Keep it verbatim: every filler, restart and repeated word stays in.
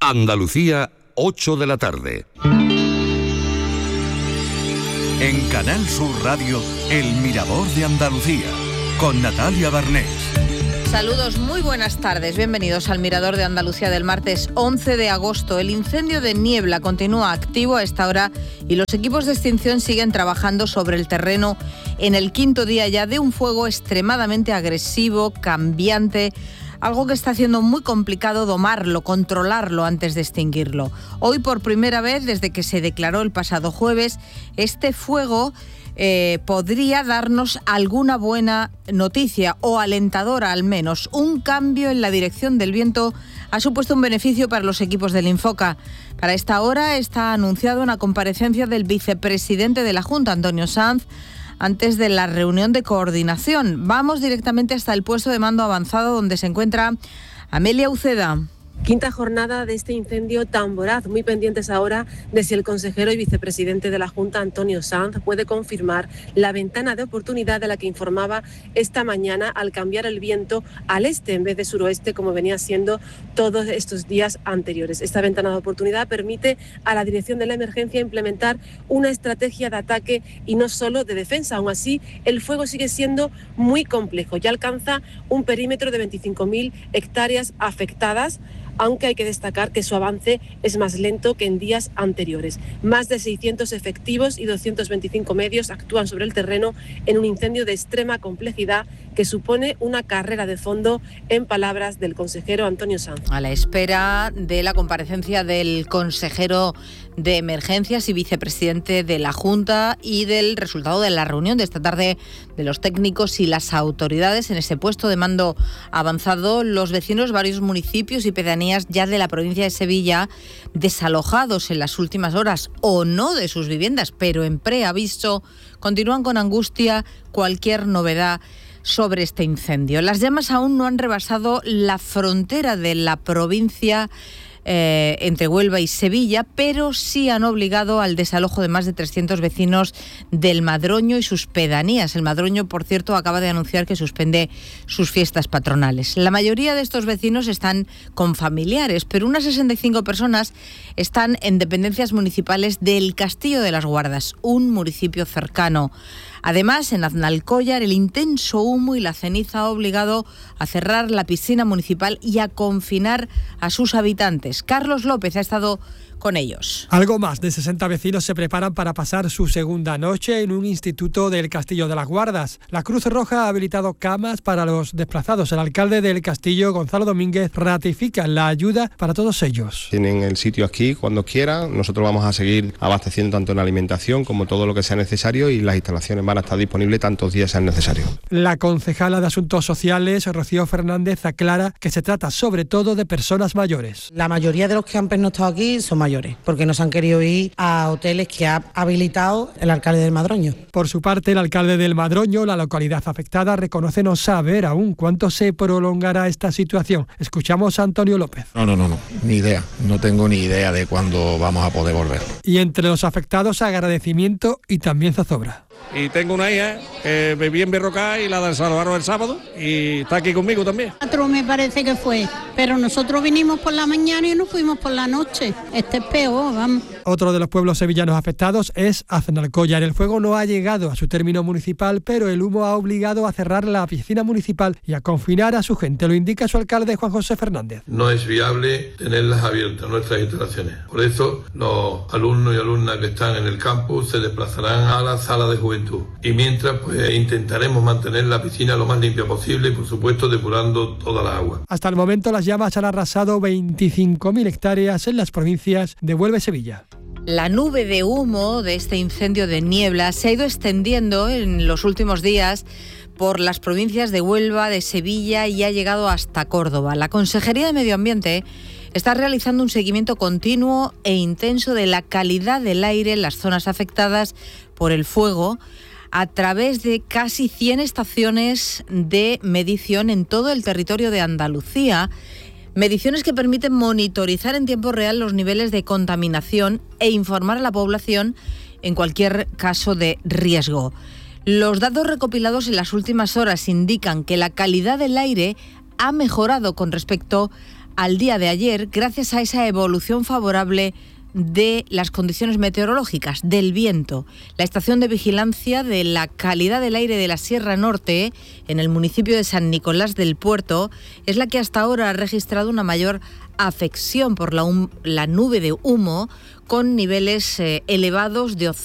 Andalucía, ocho de la tarde. En Canal Sur Radio, El Mirador de Andalucía, con Natalia Barnés. Saludos, muy buenas tardes. Bienvenidos al Mirador de Andalucía del martes once de agosto. El incendio de Niebla continúa activo a esta hora y los equipos de extinción siguen trabajando sobre el terreno en el quinto día ya de un fuego extremadamente agresivo, cambiante, algo que está haciendo muy complicado domarlo, controlarlo antes de extinguirlo. Hoy, por primera vez desde que se declaró el pasado jueves, este fuego eh, podría darnos alguna buena noticia, o alentadora al menos. Un cambio en la dirección del viento ha supuesto un beneficio para los equipos del Infoca. Para esta hora está anunciada una comparecencia del vicepresidente de la Junta, Antonio Sanz, antes de la reunión de coordinación. Vamos directamente hasta el puesto de mando avanzado, donde se encuentra Amelia Uceda. Quinta jornada de este incendio tan voraz, muy pendientes ahora de si el consejero y vicepresidente de la Junta, Antonio Sanz, puede confirmar la ventana de oportunidad de la que informaba esta mañana al cambiar el viento al este en vez de suroeste, como venía siendo todos estos días anteriores. Esta ventana de oportunidad permite a la dirección de la emergencia implementar una estrategia de ataque y no solo de defensa. Aún así, el fuego sigue siendo muy complejo. Ya alcanza un perímetro de veinticinco mil hectáreas afectadas, aunque hay que destacar que su avance es más lento que en días anteriores. Más de seiscientos efectivos y doscientos veinticinco medios actúan sobre el terreno en un incendio de extrema complejidad que supone una carrera de fondo, en palabras del consejero Antonio Sanz. A la espera de la comparecencia del consejero de Emergencias y vicepresidente de la Junta y del resultado de la reunión de esta tarde de los técnicos y las autoridades en ese puesto de mando avanzado, los vecinos de varios municipios y pedanías ya de la provincia de Sevilla, desalojados en las últimas horas o no de sus viviendas, pero en preaviso, continúan con angustia cualquier novedad sobre este incendio. Las llamas aún no han rebasado la frontera de la provincia Eh, entre Huelva y Sevilla, pero sí han obligado al desalojo de más de trescientos vecinos del Madroño y sus pedanías. El Madroño, por cierto, acaba de anunciar que suspende sus fiestas patronales. La mayoría de estos vecinos están con familiares, pero unas sesenta y cinco personas están en dependencias municipales del Castillo de las Guardas, un municipio cercano. Además, en Aznalcóllar, el intenso humo y la ceniza ha obligado a cerrar la piscina municipal y a confinar a sus habitantes. Carlos López ha estado con ellos. Algo más de sesenta vecinos se preparan para pasar su segunda noche en un instituto del Castillo de las Guardas. La Cruz Roja ha habilitado camas para los desplazados. El alcalde del Castillo, Gonzalo Domínguez, ratifica la ayuda para todos ellos. Tienen el sitio aquí cuando quieran. Nosotros vamos a seguir abasteciendo tanto en alimentación como todo lo que sea necesario, y las instalaciones van a estar disponibles tantos días sean necesarios. La concejala de Asuntos Sociales, Rocío Fernández, aclara que se trata sobre todo de personas mayores. La mayoría de los que han pernoctado aquí son mayores, porque nos han querido ir a hoteles que ha habilitado el alcalde del Madroño. Por su parte, el alcalde del Madroño, la localidad afectada, reconoce no saber aún cuánto se prolongará esta situación. Escuchamos a Antonio López. No, no, no, no, ni idea. No tengo ni idea de cuándo vamos a poder volver. Y entre los afectados, agradecimiento y también zozobra. Y tengo una hija que bebí en Berrocá y la desalojaron el sábado y está aquí conmigo también. Cuatro me parece que fue, pero nosotros vinimos por la mañana y nos fuimos por la noche. Este es peor, vamos. Otro de los pueblos sevillanos afectados es Aznalcóllar. El fuego no ha llegado a su término municipal, pero el humo ha obligado a cerrar la piscina municipal y a confinar a su gente. Lo indica su alcalde, Juan José Fernández. No es viable tenerlas abiertas, nuestras instalaciones. Por eso, los alumnos y alumnas que están en el campus se desplazarán a la sala de juventud. Y mientras, pues intentaremos mantener la piscina lo más limpia posible y, por supuesto, depurando toda la agua. Hasta el momento, las llamas han arrasado veinticinco mil hectáreas en las provincias de Huelva y Sevilla. La nube de humo de este incendio de Niebla se ha ido extendiendo en los últimos días por las provincias de Huelva, de Sevilla y ha llegado hasta Córdoba. La Consejería de Medio Ambiente está realizando un seguimiento continuo e intenso de la calidad del aire en las zonas afectadas por el fuego a través de casi cien estaciones de medición en todo el territorio de Andalucía. Mediciones que permiten monitorizar en tiempo real los niveles de contaminación e informar a la población en cualquier caso de riesgo. Los datos recopilados en las últimas horas indican que la calidad del aire ha mejorado con respecto al día de ayer gracias a esa evolución favorable de las condiciones meteorológicas, del viento. La estación de vigilancia de la calidad del aire de la Sierra Norte, en el municipio de San Nicolás del Puerto, es la que hasta ahora ha registrado una mayor afección por la, hum- la nube de humo, con niveles eh, elevados de ozono